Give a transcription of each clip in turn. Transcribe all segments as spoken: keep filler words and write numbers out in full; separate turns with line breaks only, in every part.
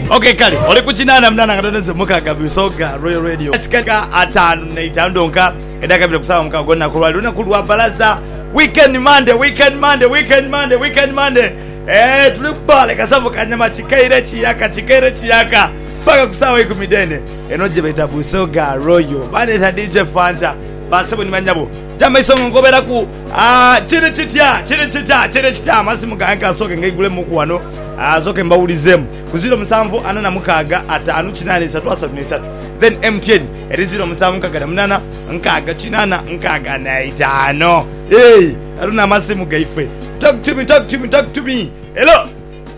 Okay kale ole kuchinana mnana katoneze mukaga Busoga Royal Radio chikaka atano na itandonka edaka bila kusawa mkagona kulwali una kulwa balaza weekend Monday weekend Monday weekend Monday weekend Monday eh tulipale kasavu kanyama chikaire chiyaka chikaire chiyaka paka kusawa iku midene enoje beta Busoga Royal bane ta D J Fanta basebo ni manyabo jama isongo ngobera ku ah chiri chitya chiri chitya chiri chitya masimu ganka soke ngigule muku wano azoke mbawulizemu kuziro musanvu anana mukaga atanu chinane isatu asatu nesatu then M T N eriziro musanvu nkagana munana nkaga chinana nkaga na itano hey aruna masimu gaife talk to me talk to me talk to me hello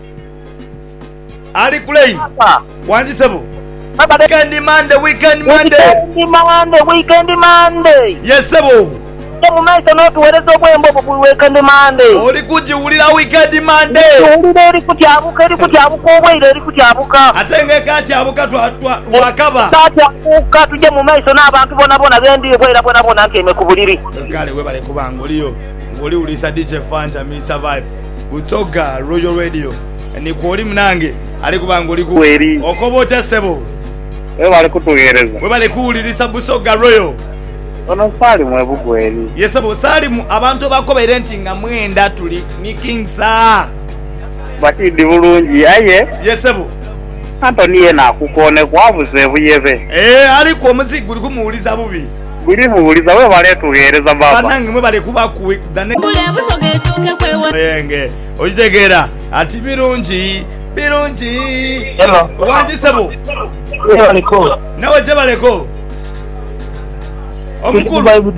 ali kulei wanji sabo weekend Monday weekend Monday
weekend Monday weekend Monday
yes sabo
Mu maisa no tuwerezo kwembo ku weekend Monday.
Oli kujiulira weekend Monday.
Uli eri kutyabuka eri kutyabuka obwire eri kutyabuka.
Atenge kati abuka twa wakaba.
Kati abuka tuje mu maisa n'abantu bona bona bendi kwera bona bona nkeme kubuliri.
Kale we bale kubanga oliyo. Oli ulisa D J Fanta mi survive. Busoga Royal Radio. Ni kwoli mnange ali kubanga oli ku. Okobota sebo.
We bale kutugereza.
We bale kuulirisa Busoga Royal.
Ono sali mwebugweri.
Yesabo sali mu abantu bakoba rentinga mwenda tuli ni King Sa.
Bati ndi bulungi aye.
Yesabo.
Anthony ye nakukone kwabuze buyebe.
Eh ali ko muzi guli kumuuliza bubi.
Guli mubuliza we bale tugereza baba.
Banange mwe bale kuba ku dane.
Kule Busoga tuke kwewe.
Yenge. Ojitegera ati birungi birungi.
Hello.
Wanji sabo.
Hello Nico.
Nawe jebaleko. Omukulu